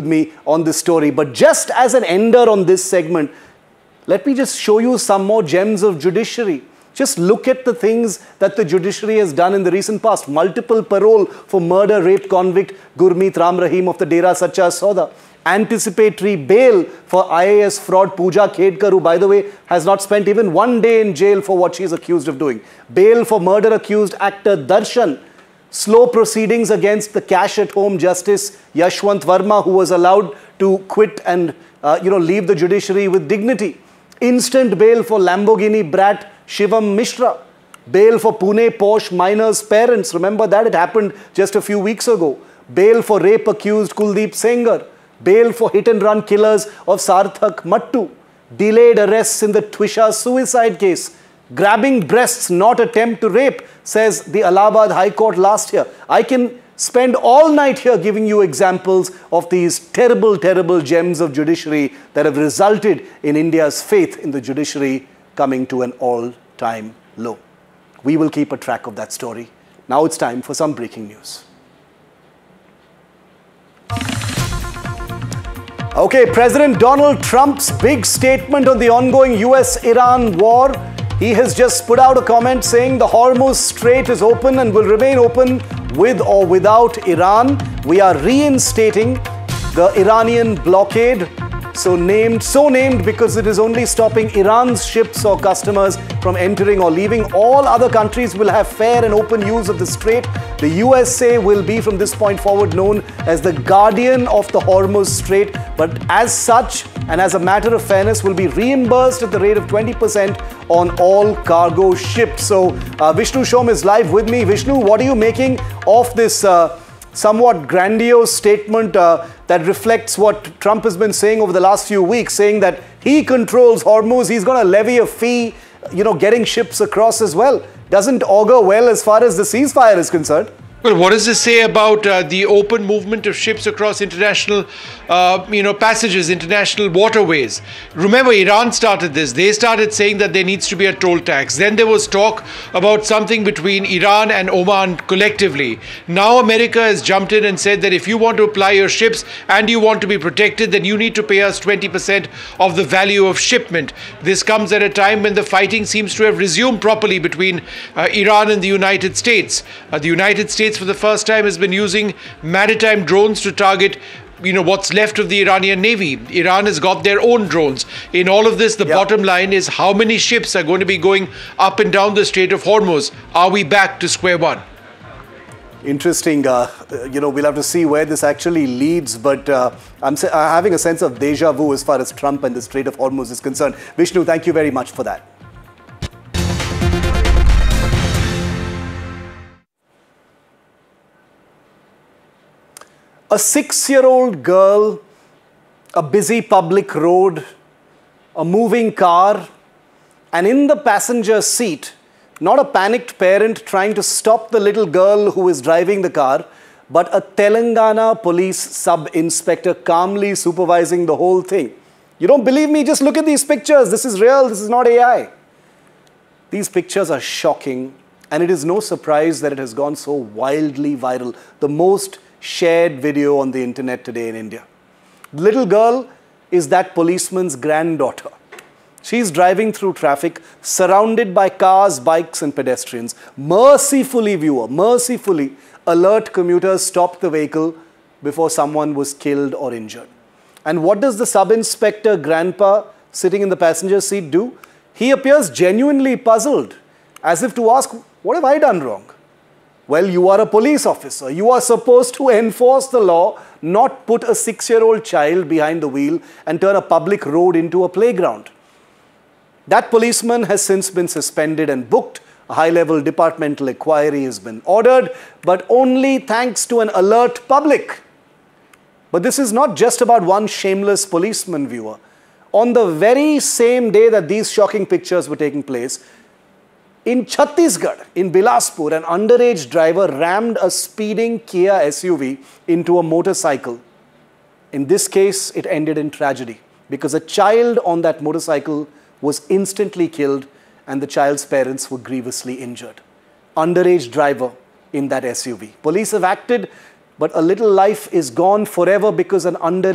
me on this story. But just as an ender on this segment, let me just show you some more gems of judiciary. Just look at the things that the judiciary has done in the recent past. Multiple parole for murder rape convict Gurmeet Ram Rahim of the Dera Sacha Sauda. Anticipatory bail for IAS fraud Pooja Khedkar, who, by the way, has not spent even one day in jail for what she is accused of doing. Bail for murder accused actor Darshan. Slow proceedings against the cash-at-home Justice Yashwant Verma, who was allowed to quit and leave the judiciary with dignity. Instant bail for Lamborghini brat Shivam Mishra. Bail for Pune posh minor's parents. Remember that? It happened just a few weeks ago. Bail for rape accused Kuldeep Sengar. Bail for hit-and-run killers of Sarthak Mattu. Delayed arrests in the Twisha suicide case. Grabbing breasts, not attempt to rape, says the Allahabad High Court last year. I can spend all night here giving you examples of these terrible, terrible gems of judiciary that have resulted in India's faith in the judiciary coming to an all-time low. We will keep a track of that story. Now it's time for some breaking news. Okay, President Donald Trump's big statement on the ongoing US-Iran war. He has just put out a comment saying the Hormuz Strait is open and will remain open with or without Iran. We are reinstating the Iranian blockade, so named because it is only stopping Iran's ships or customers from entering or leaving. All other countries will have fair and open use of the strait. The USA will be from this point forward known as the guardian of the Hormuz Strait, but as such and as a matter of fairness will be reimbursed at the rate of 20% on all cargo ships. So Vishnu Shom is live with me. Vishnu, what are you making of this somewhat grandiose statement that reflects what Trump has been saying over the last few weeks, saying that he controls Hormuz, he's going to levy a fee, getting ships across as well. Doesn't augur well as far as the ceasefire is concerned. Well, what does this say about the open movement of ships across international, passages, international waterways? Remember, Iran started this. They started saying that there needs to be a toll tax. Then there was talk about something between Iran and Oman collectively. Now America has jumped in and said that if you want to apply your ships and you want to be protected, then you need to pay us 20% of the value of shipment. This comes at a time when the fighting seems to have resumed properly between Iran and the United States. The United States, for the first time, has been using maritime drones to target what's left of the Iranian Navy. Iran has got their own drones. In all of this, the bottom line is how many ships are going to be going up and down the Strait of Hormuz? Are we back to square one? Interesting. We'll have to see where this actually leads, but I'm having a sense of deja vu as far as Trump and the Strait of Hormuz is concerned. Vishnu, thank you very much for that. A 6-year-old girl, a busy public road, a moving car, and in the passenger seat, not a panicked parent trying to stop the little girl who is driving the car, but a Telangana police sub-inspector calmly supervising the whole thing. You don't believe me? Just look at these pictures. This is real. This is not AI. These pictures are shocking, and it is no surprise that it has gone so wildly viral. The most shared video on the internet today in India. The little girl is that policeman's granddaughter. She's driving through traffic, surrounded by cars, bikes, and pedestrians. Mercifully, alert commuters stopped the vehicle before someone was killed or injured. And what does the sub-inspector grandpa sitting in the passenger seat do? He appears genuinely puzzled, as if to ask, what have I done wrong? Well, you are a police officer. You are supposed to enforce the law, not put a 6-year-old child behind the wheel and turn a public road into a playground. That policeman has since been suspended and booked. A high-level departmental inquiry has been ordered, but only thanks to an alert public. But this is not just about one shameless policeman, viewer. On the very same day that these shocking pictures were taking place, in Chhattisgarh, in Bilaspur, an underage driver rammed a speeding Kia SUV into a motorcycle. In this case, it ended in tragedy because a child on that motorcycle was instantly killed and the child's parents were grievously injured. Underage driver in that SUV. Police have acted, but a little life is gone forever because an underage